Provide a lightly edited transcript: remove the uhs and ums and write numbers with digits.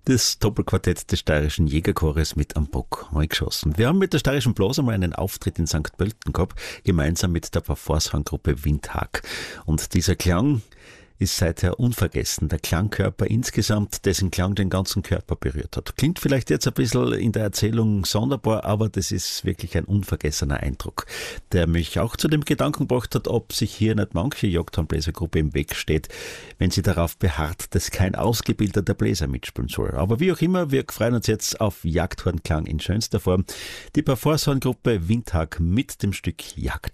Das Doppelquartett des Steirischen Jägerchores mit am Bock eingeschossen. Wir haben mit der Steirischen Blas einmal einen Auftritt in St. Pölten gehabt, gemeinsam mit der Parforcehorn-Gruppe Windhag. Und dieser Klang ist seither unvergessen. Der Klangkörper insgesamt, dessen Klang den ganzen Körper berührt hat. Klingt vielleicht jetzt ein bisschen in der Erzählung sonderbar, aber das ist wirklich ein unvergessener Eindruck, der mich auch zu dem Gedanken gebracht hat, ob sich hier nicht manche Jagdhornbläsergruppe im Weg steht, wenn sie darauf beharrt, dass kein ausgebildeter Bläser mitspielen soll. Aber wie auch immer, wir freuen uns jetzt auf Jagdhornklang in schönster Form. Die Parforcehorn-Gruppe Windhag mit dem Stück Jagd.